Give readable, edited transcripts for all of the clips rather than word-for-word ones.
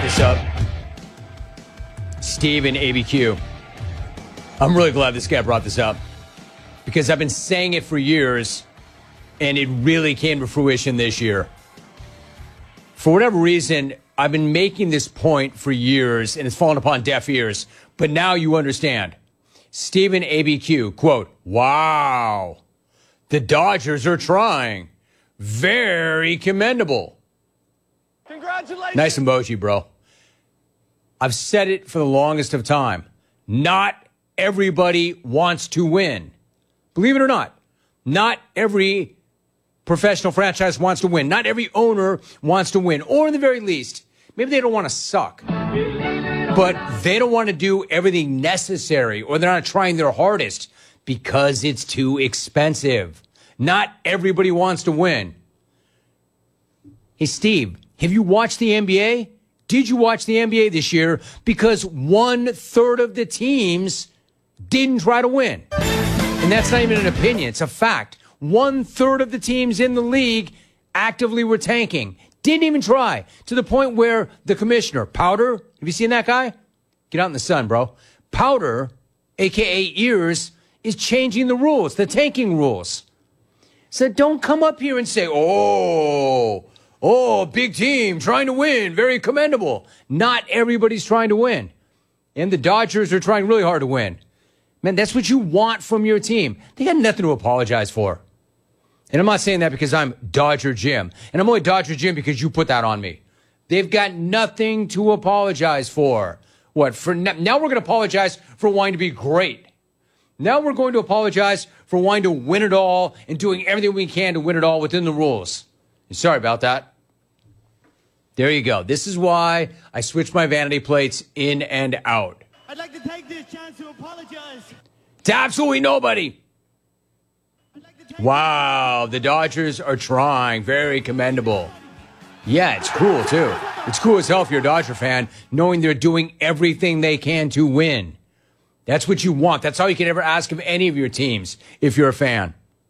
this up. Steve and ABQ. I'm really glad this guy brought this up because I've been saying it for years and it really came to fruition this year. For whatever reason, I've been making this point for years and it's fallen upon deaf ears, but now you understand. Stephen ABQ, quote, "Wow, the Dodgers are trying. Very commendable." Congratulations. Nice emoji, bro. I've said it for the longest of time. Not everybody wants to win. Believe it or not, not every professional franchise wants to win. Not every owner wants to win. Or in the very least, maybe they don't want to suck. But they don't want to do everything necessary or they're not trying their hardest because it's too expensive. Not everybody wants to win. Hey, Steve, have you watched the NBA? Did you watch the NBA this year? Because 1/3 of the teams didn't try to win. And that's not even an opinion. It's a fact. 1/3 of the teams in the league actively were tanking. Didn't even try. To the point where the commissioner, Powder, have you seen that guy? Get out in the sun, bro. Powder, a.k.a. Ears, is changing the rules, the tanking rules. So don't come up here and say, big team trying to win, very commendable. Not everybody's trying to win. And the Dodgers are trying really hard to win. Man, that's what you want from your team. They got nothing to apologize for. And I'm not saying that because I'm Dodger Jim. And I'm only Dodger Jim because you put that on me. They've got nothing to apologize for. What? For now we're going to apologize for wanting to be great. Now we're going to apologize for wanting to win it all and doing everything we can to win it all within the rules. Sorry about that. There you go. This is why I switch my vanity plates in and out. I'd like to take this chance to apologize to absolutely nobody. Wow, the Dodgers are trying. Very commendable. Yeah, it's cool, too. It's cool as hell if you're a Dodger fan, knowing they're doing everything they can to win. That's what you want. That's all you can ever ask of any of your teams if you're a fan.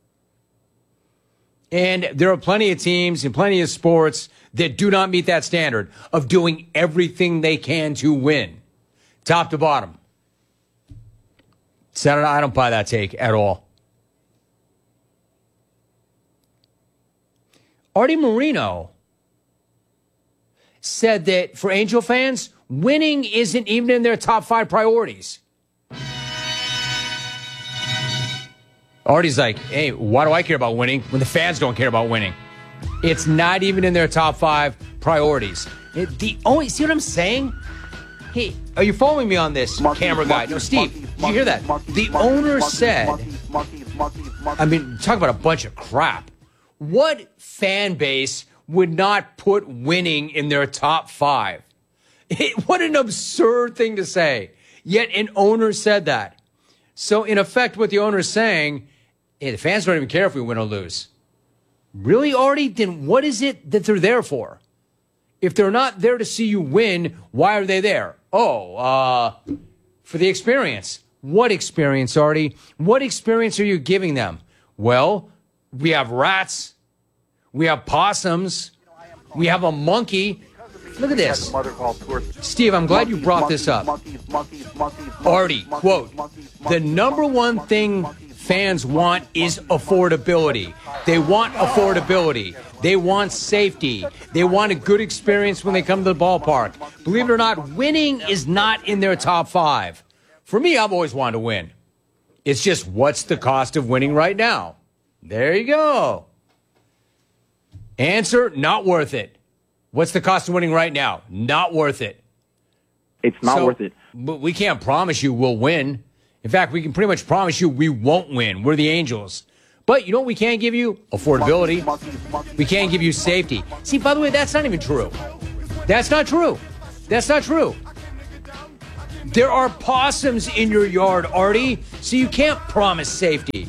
And there are plenty of teams and plenty of sports that do not meet that standard of doing everything they can to win, top to bottom. So I don't buy that take at all. Artie Moreno said that for Angel fans, winning isn't even in their top 5 priorities. Artie's like, hey, why do I care about winning when the fans don't care about winning? It's not even in their top 5 priorities. See what I'm saying? Hey, are you following me on this, camera guy? No, Steve, did you hear that? The owner said, talk about a bunch of crap. What fan base would not put winning in their top 5? What an absurd thing to say. Yet an owner said that. So in effect, what the owner is saying, hey, the fans don't even care if we win or lose. Really, Artie? Then what is it that they're there for? If they're not there to see you win, why are they there? For the experience. What experience, Artie? What experience are you giving them? Well, we have rats. We have possums. We have a monkey. Look at this. Steve, I'm glad you brought this up. Artie, quote, the number one thing fans want is affordability. They want affordability. They want safety. They want a good experience when they come to the ballpark. Believe it or not, winning is not in their top 5. For me, I've always wanted to win. It's just, what's the cost of winning right now? There you go. Answer, not worth it. What's the cost of winning right now? Not worth it. It's not worth it. But we can't promise you we'll win. In fact, we can pretty much promise you we won't win. We're the Angels. But you know what we can give you? Affordability. We can give you safety. See, by the way, that's not even true. That's not true. That's not true. There are possums in your yard, Artie, so you can't promise safety.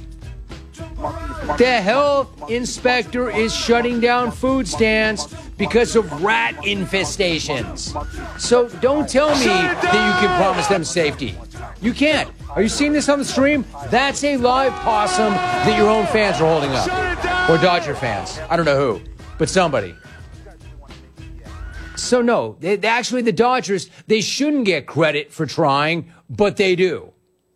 The health inspector is shutting down food stands because of rat infestations. So don't tell me that you can promise them safety. You can't. Are you seeing this on the stream? That's a live possum that your own fans are holding up. Or Dodger fans. I don't know who, but somebody. So no, actually the Dodgers, they shouldn't get credit for trying, but they do.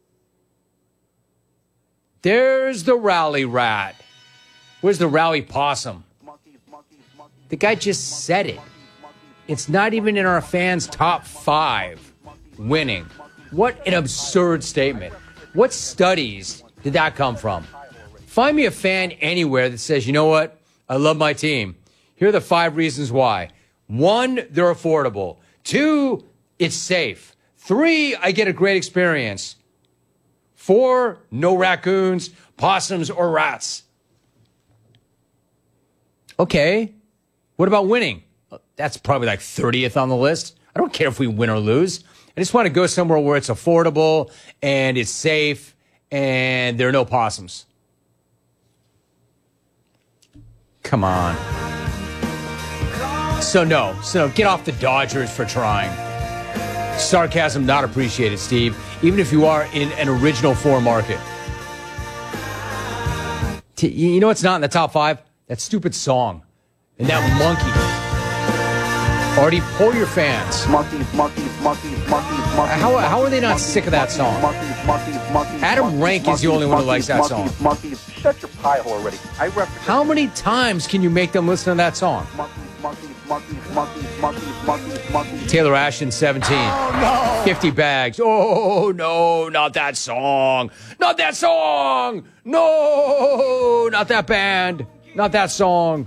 There's the rally rat. Where's the rally possum? The guy just said it. It's not even in our fans' top 5 winning. What an absurd statement. What studies did that come from? Find me a fan anywhere that says, you know what? I love my team. Here are the 5 reasons why. 1, they're affordable. 2, it's safe. 3, I get a great experience. 4, no raccoons, possums, or rats. Okay. What about winning? That's probably like 30th on the list. I don't care if we win or lose. I just want to go somewhere where it's affordable and it's safe and there are no possums. Come on. So no, get off the Dodgers for trying. Sarcasm not appreciated, Steve, even if you are in an original 4 market. You know what's not in the top 5? That stupid song. And that monkey. Artie, pull your fans. Monkeys. How are they not sick of that song? Adam Rank is the only one who likes that song. Monkeys. Shut your pie hole already. How many times can you make them listen to that song? Taylor Ashton, 17. Oh, no. 50 bags. Oh, no, not that song. Not that song. No, not that band. Not that song.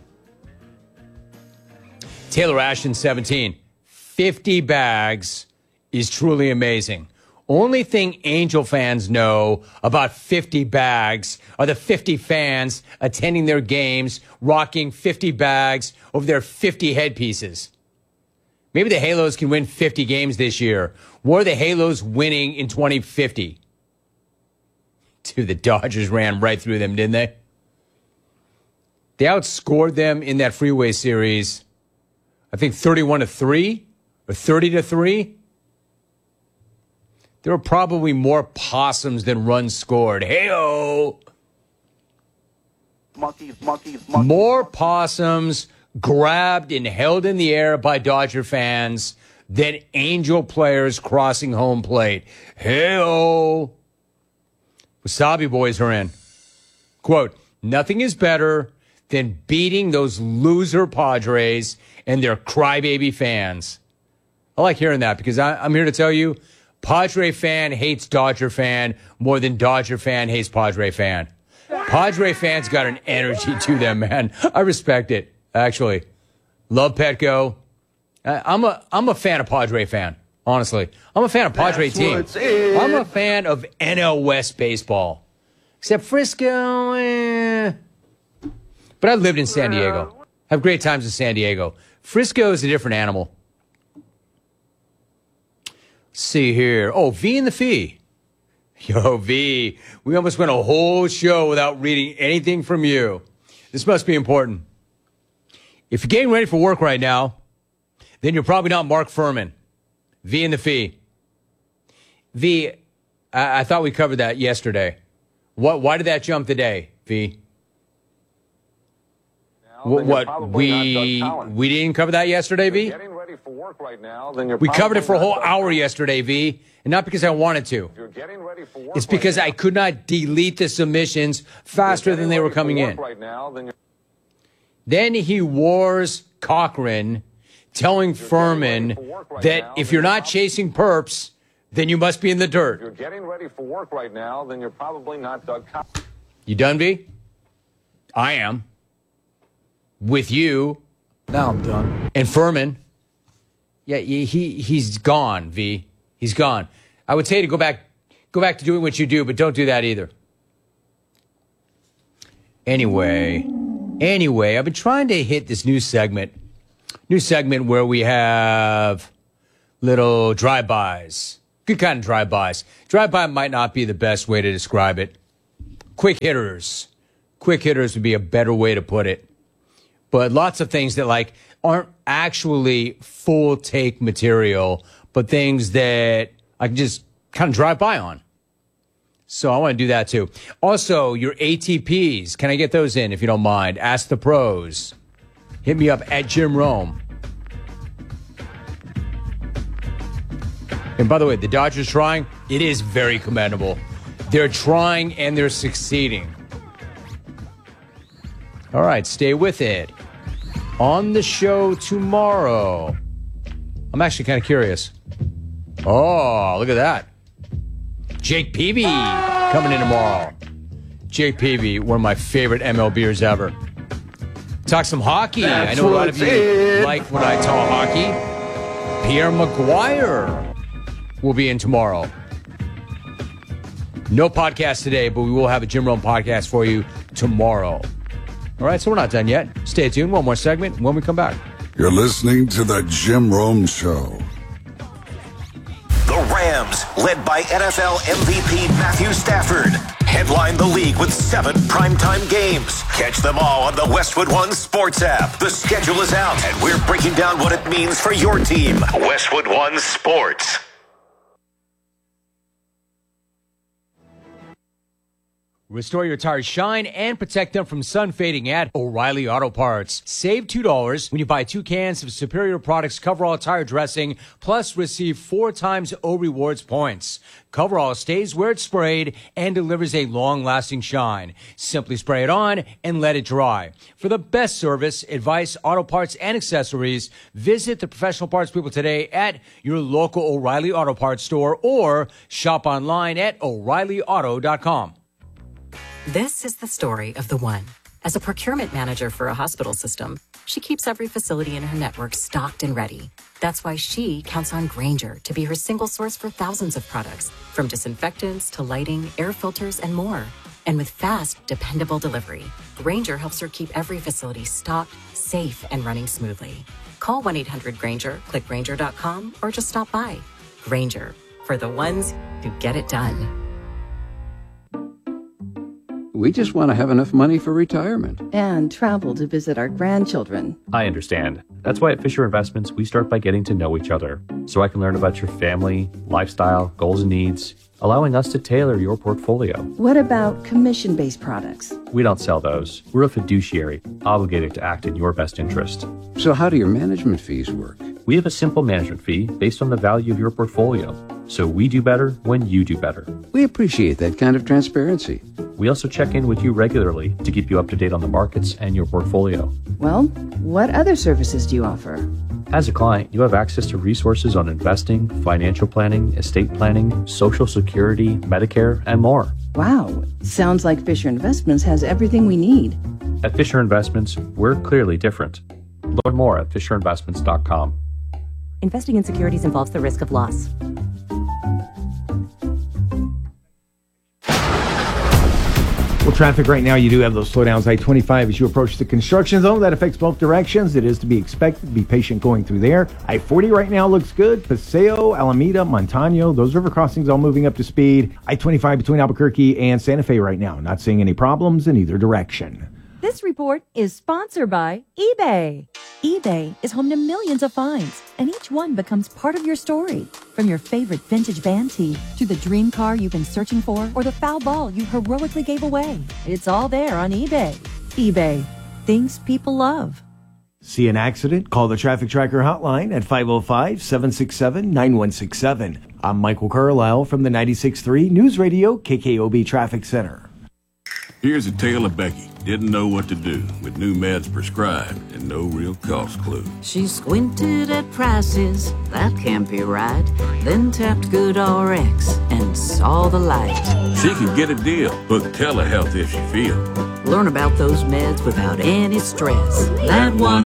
Taylor Ashton, 17. 50 bags is truly amazing. Only thing Angel fans know about 50 bags are the 50 fans attending their games, rocking 50 bags over their 50 headpieces. Maybe the Halos can win 50 games this year. What are the Halos winning in 2050? Dude, the Dodgers ran right through them, didn't they? They outscored them in that freeway series, I think 31-3 or 30-3. There were probably more possums than runs scored. Hey-oh! Monkeys. More possums grabbed and held in the air by Dodger fans than Angel players crossing home plate. Hey-oh! Wasabi boys are in. Quote, nothing is better than beating those loser Padres and their crybaby fans. I like hearing that because I'm here to tell you, Padre fan hates Dodger fan more than Dodger fan hates Padre fan. Padre fans got an energy to them, man. I respect it, actually. Love Petco. I'm a fan of Padre fan, honestly. I'm a fan of Padre team. I'm a fan of NL West baseball. Except Frisco, But I lived in San Diego. Have great times in San Diego. Frisco is a different animal. Let's see here. Oh, V and the Fee. Yo, V, we almost went a whole show without reading anything from you. This must be important. If you're getting ready for work right now, then you're probably not Mark Furman. V and the Fee. V, I thought we covered that yesterday. Why did that jump today, V? What we didn't cover that yesterday, V? Getting ready for work right now, we covered it for a whole hour yesterday, V, and not because I wanted to. You're getting ready for work it's because right I could not delete the submissions faster than they were coming in. Right now, Then he wars Cochran, telling Furman that if you're not chasing perps, then you must be in the dirt. If you're getting ready for work right now, then you're probably not Doug Collins. You done, V? I am. With you. Now I'm done. And Furman. Yeah, he's gone, V. He's gone. I would say to go back to doing what you do, but don't do that either. Anyway, I've been trying to hit this new segment where we have little drive-bys. Good kind of drive-bys. Drive-by might not be the best way to describe it. Quick hitters. Quick hitters would be a better way to put it. But lots of things that aren't actually full take material, but things that I can just kind of drive by on. So I want to do that too. Also, your ATPs, can I get those in if you don't mind? Ask the pros. Hit me up at Jim Rome. And by the way, the Dodgers trying, it is very commendable. They're trying and they're succeeding. All right, stay with it. On the show tomorrow, I'm actually kind of curious. Oh, look at that. Jake Peavy coming in tomorrow. Jake Peavy, one of my favorite MLBers ever. Talk some hockey. I know a lot of you like when I talk hockey. Pierre Maguire will be in tomorrow. No podcast today, but we will have a Jim Rome podcast for you tomorrow. All right, so we're not done yet. Stay tuned. One more segment when we come back. You're listening to the Jim Rome Show. The Rams, led by NFL MVP Matthew Stafford, headline the league with 7 primetime games. Catch them all on the Westwood One Sports app. The schedule is out, and we're breaking down what it means for your team. Westwood One Sports. Restore your tires shine and protect them from sun fading at O'Reilly Auto Parts. Save $2 when you buy 2 cans of Superior Products Coverall tire dressing, plus receive 4 times O Rewards points. Coverall stays where it's sprayed and delivers a long-lasting shine. Simply spray it on and let it dry. For the best service, advice, auto parts, and accessories, visit the professional parts people today at your local O'Reilly Auto Parts store or shop online at O'ReillyAuto.com. This is the story of the one. As a procurement manager for a hospital system, she keeps every facility in her network stocked and ready. That's why she counts on Grainger to be her single source for thousands of products, from disinfectants to lighting, air filters, and more. And with fast, dependable delivery, Grainger helps her keep every facility stocked, safe, and running smoothly. Call 1-800-GRAINGER, click Grainger.com, or just stop by. Grainger, for the ones who get it done. We just want to have enough money for retirement. And travel to visit our grandchildren. I understand. That's why at Fisher Investments, we start by getting to know each other, so I can learn about your family, lifestyle, goals and needs, allowing us to tailor your portfolio. What about commission-based products? We don't sell those. We're a fiduciary, obligated to act in your best interest. So how do your management fees work? We have a simple management fee based on the value of your portfolio. So we do better when you do better. We appreciate that kind of transparency. We also check in with you regularly to keep you up to date on the markets and your portfolio. Well, what other services do you offer? As a client, you have access to resources on investing, financial planning, estate planning, Social Security, Medicare, and more. Wow, sounds like Fisher Investments has everything we need. At Fisher Investments, we're clearly different. Learn more at FisherInvestments.com. Investing in securities involves the risk of loss. Well, traffic right now, you do have those slowdowns. I-25 as you approach the construction zone. That affects both directions. It is to be expected. Be patient going through there. I-40 right now looks good. Paseo, Alameda, Montano, those river crossings all moving up to speed. I-25 between Albuquerque and Santa Fe right now. Not seeing any problems in either direction. This report is sponsored by eBay. eBay is home to millions of finds, and each one becomes part of your story. From your favorite vintage band tee to the dream car you've been searching for or the foul ball you heroically gave away. It's all there on eBay. eBay. Things people love. See an accident? Call the Traffic Tracker hotline at 505-767-9167. I'm Michael Carlisle from the 96.3 News Radio KKOB Traffic Center. Here's a tale of Becky. Didn't know what to do with new meds prescribed and no real cost clue. She squinted at prices, that can't be right. Then tapped GoodRx and saw the light. She could get a deal. Book telehealth if she feels. Learn about those meds without any stress. That one.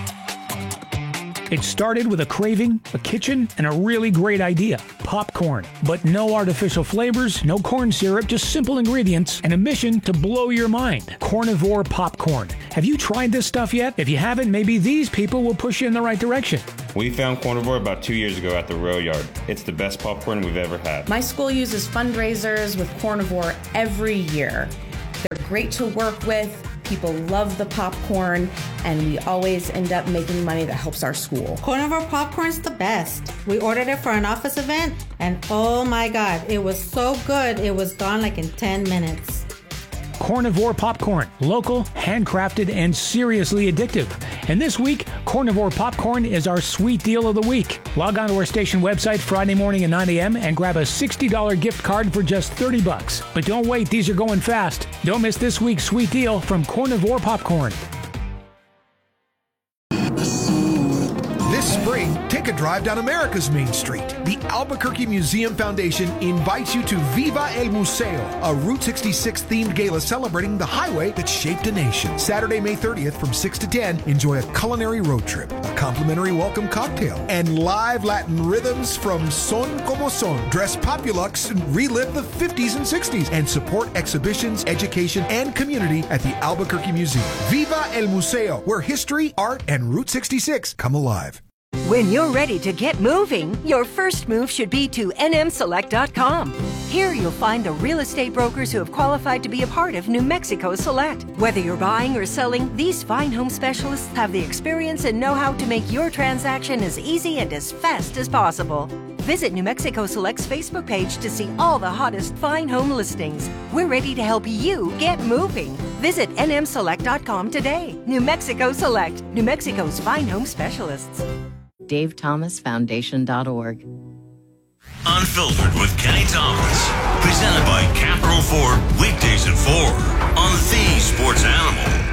It started with a craving, a kitchen, and a really great idea. Popcorn. But no artificial flavors, no corn syrup, just simple ingredients, and a mission to blow your mind. Cornivore popcorn. Have you tried this stuff yet? If you haven't, maybe these people will push you in the right direction. We found Cornivore about 2 years ago at the rail yard. It's the best popcorn we've ever had. My school uses fundraisers with Cornivore every year. They're great to work with. People love the popcorn, and we always end up making money that helps our school. Cornivore popcorn's the best. We ordered it for an office event, and oh my God, it was so good. It was gone like in 10 minutes. Cornivore popcorn. Local, handcrafted, and seriously addictive. And this week, Carnivore Popcorn is our sweet deal of the week. Log on to our station website Friday morning at 9 a.m. and grab a $60 gift card for just $30. But don't wait, these are going fast. Don't miss this week's sweet deal from Carnivore Popcorn. This spring, take a drive down America's Main Street. The Albuquerque Museum Foundation invites you to Viva el Museo, a Route 66 themed gala celebrating the highway that shaped a nation. Saturday, May 30th from 6 to 10, enjoy a culinary road trip, a complimentary welcome cocktail, and live Latin rhythms from Son Como Son. Dress Populux and relive the 50s and 60s and support exhibitions, education, and community at the Albuquerque Museum. Viva el Museo, where history, art, and Route 66 come alive. When you're ready to get moving, your first move should be to nmselect.com. Here you'll find the real estate brokers who have qualified to be a part of New Mexico Select. Whether you're buying or selling, these fine home specialists have the experience and know-how to make your transaction as easy and as fast as possible. Visit New Mexico Select's Facebook page to see all the hottest fine home listings. We're ready to help you get moving. Visit nmselect.com today. New Mexico Select, New Mexico's fine home specialists. DaveThomasFoundation.org. Unfiltered with Kenny Thomas. Presented by Capital Ford, weekdays at 4 on the Sports Animal.